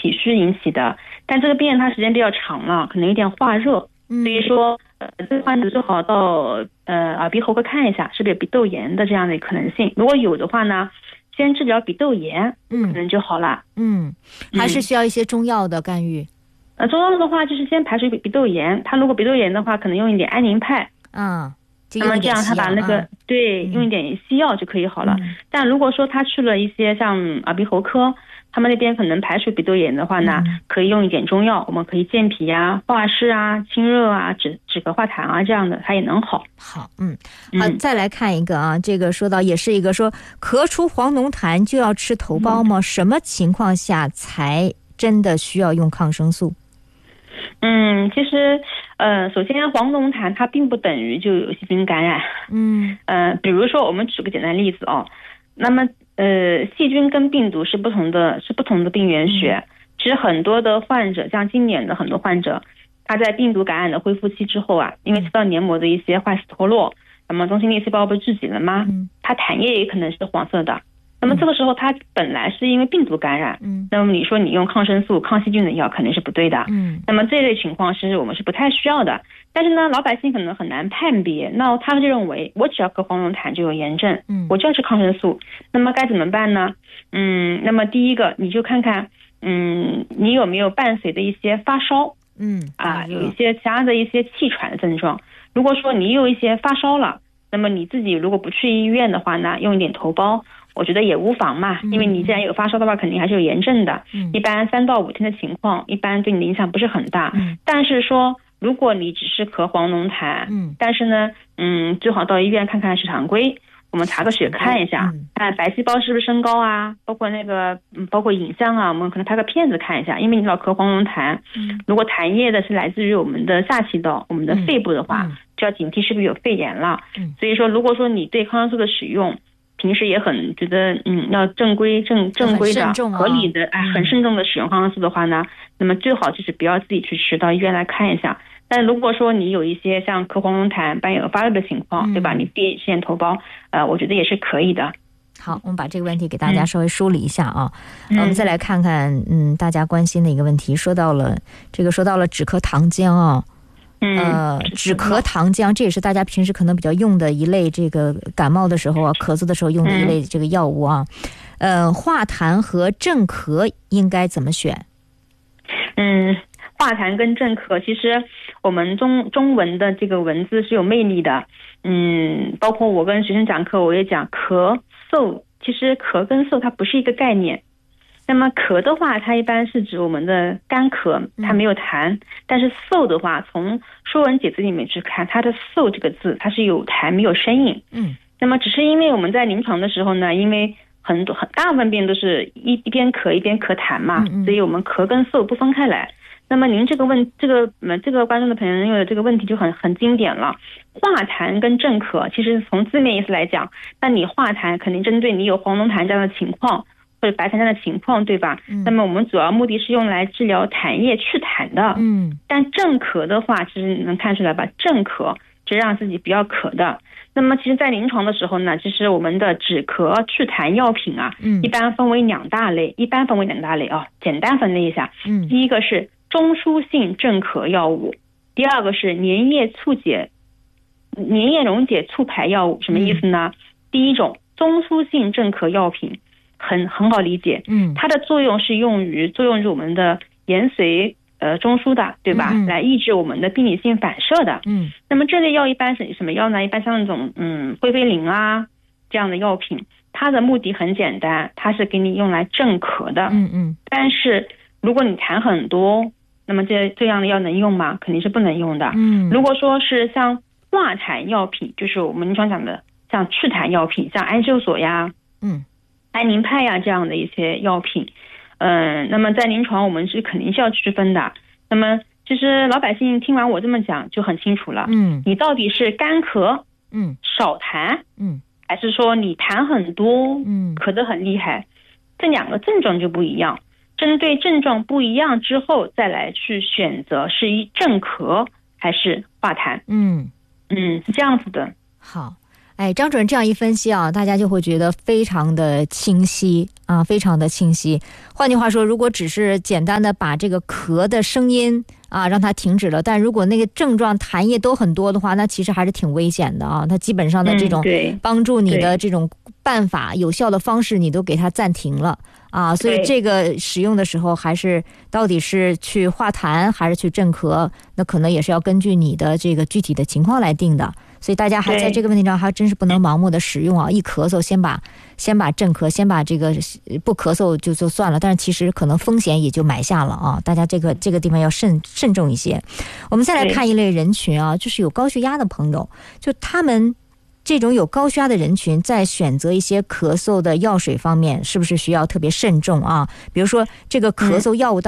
体虚引起的，但这个病它时间比较长了，可能有点化热，所以说这个患者最好到耳鼻喉科看一下是不是有鼻窦炎的这样的可能性，如果有的话呢，先治疗鼻窦炎可能就好了。 还是需要一些中药的干预。 中药的话就是先排除鼻窦炎，他如果鼻窦炎的话可能用一点安宁派，那么这样他把那个用一点西药就可以好了。但如果说他去了一些像耳鼻喉科，他们那边可能排除鼻窦炎的话呢，可以用一点中药，我们可以健脾啊、化湿啊、清热啊、止咳化痰啊，这样的它也能好。 好，再来看一个啊，这个说到也是一个说咳出黄脓痰就要吃头孢吗？什么情况下才真的需要用抗生素？ 其实首先黄脓痰它并不等于就有细菌感染。比如说我们举个简单例子哦，那么细菌跟病毒是不同的病原学。其实很多的患者，像今年的很多患者，他在病毒感染的恢复期之后啊，因为吃到黏膜的一些坏死脱落，那么中性粒细胞不是聚集了吗？它痰液也可能是黄色的。那么这个时候它本来是因为病毒感染，那么你说你用抗生素抗细菌的药肯定是不对的。那么这类情况是我们是不太需要的。但是呢，老百姓可能很难判别，那他就认为我只要咳黄脓痰就有炎症，我就要吃抗生素。那么该怎么办呢？那么第一个你就看看你有没有伴随的一些发烧，有一些其他的一些气喘的症状。如果说你有一些发烧了，那么你自己如果不去医院的话呢，用一点头孢我觉得也无妨嘛，因为你既然有发烧的话肯定还是有炎症的，一般3到5天的情况一般对你的影响不是很大。但是说如果你只是咳黄脓痰，但是呢最好到医院看看血常规，我们查个血看一下，看白细胞是不是升高啊，包括影像啊，我们可能拍个片子看一下。因为你老咳黄脓痰，如果痰液的是来自于我们的下气道，我们的肺部的话，就要警惕是不是有肺炎了。所以说如果说你对抗生素的使用平时也很觉得要正规的合理的很慎重的使用抗生素的话呢，那么最好就是不要自己去吃，到医院来看一下。但如果说你有一些像咳黄脓痰伴有发热的情况，对吧，你滴1头孢我觉得也是可以的。 好，我们把这个问题给大家稍微梳理一下啊。我们再来看看大家关心的一个问题，说到了止咳糖浆啊。止咳糖浆，这也是大家平时可能比较用的一类，这个感冒的时候啊，咳嗽的时候用的一类这个药物啊。化痰和镇咳应该怎么选？ 化痰跟镇咳，其实我们中文的这个文字是有魅力的。包括我跟学生讲课，我也讲咳嗽，其实咳跟嗽它不是一个概念。那么咳的话，它一般是指我们的干咳，它没有痰。但是嗽的话，从说文解字里面去看，它的嗽这个字它是有痰没有声音。那么只是因为我们在临床的时候呢，因为很大部分病都是一边咳一边咳痰嘛，所以我们咳跟嗽不分开来。那么您这个观众的朋友的这个问题就很经典了。化痰跟镇咳，其实从字面意思来讲，那你化痰肯定针对你有黄脓痰这样的情况，或者白痰这样的情况，对吧？那么我们主要目的是用来治疗痰液祛痰的。但镇咳的话，其实能看出来吧，镇咳是让自己不要咳的。那么其实在临床的时候呢，其实我们的止咳祛痰药品啊，一般分为2大类，简单分类一下。第一个是中枢性镇咳药物，第二个是粘液溶解促排药物。什么意思呢？第一种中枢性镇咳药品很好理解，它的作用是作用于我们的延髓中枢的，对吧？来抑制我们的病理性反射的。那么这类药一般是什么药呢？一般像那种惠菲林啊这样的药品，它的目的很简单，它是给你用来镇咳的。但是如果你痰很多，那么这样的药能用吗？肯定是不能用的。如果说是像化痰药品，就是我们临床讲的像祛痰药品，像氨溴索呀、安宁派呀这样的一些药品，那么在临床我们是肯定是要区分的。那么其实老百姓听完我这么讲就很清楚了，你到底是干咳，少痰，还是说你痰很多，咳得很厉害，这2个症状就不一样。针对症状不一样之后，再来去选择是镇咳还是化痰。是这样子的。 好。 哎，张主任这样一分析啊，大家就会觉得非常的清晰啊，非常的清晰。换句话说，如果只是简单的把这个咳的声音啊让它停止了，但如果那个症状痰液都很多的话，那其实还是挺危险的啊。它基本上的这种帮助你的这种办法、有效的方式，你都给它暂停了啊。所以这个使用的时候，还是到底是去化痰还是去镇咳，那可能也是要根据你的这个具体的情况来定的。所以大家还在这个问题上还真是不能盲目的使用啊！一咳嗽先把镇咳，先把这个不咳嗽就算了，但是其实可能风险也就埋下了啊！大家这个地方要慎重一些。我们再来看一类人群啊，就是有高血压的朋友，就他们这种有高血压的人群，在选择一些咳嗽的药水方面，是不是需要特别慎重啊？比如说这个咳嗽药物